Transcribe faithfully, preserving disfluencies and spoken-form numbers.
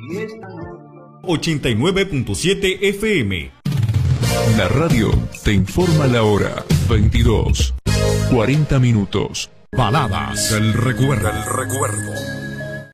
ochenta y nueve punto siete F M. La radio te informa la hora. veintidós, cuarenta minutos. Baladas del recuerdo. El recuerdo.